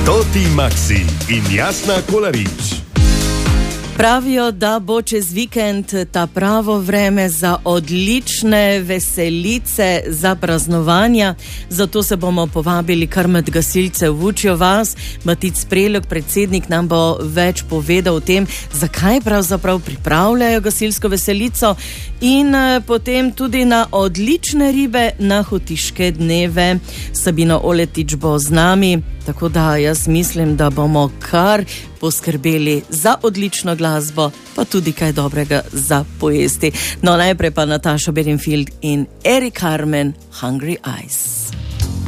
Toti Maxi in Jasna Kolarič. Pravijo, da bo čez vikend ta pravo vreme za odlične veselice, za praznovanja. Zato se bomo povabili kar med gasilce v Vučjo vas. Matic Prelog, predsednik, nam bo več povedal o tem, zakaj pravzaprav pripravljajo gasilsko veselico in potem tudi na odlične ribe na Hotiške dneve. Sabina Oletič bo z nami, tako da jaz mislim, da bomo kar poskrbeli za odlično glasbo, pa tudi kaj dobrega za pojesti. No, najprej pa Nataša Bedingfield in Eric Carmen, Hungry Eyes.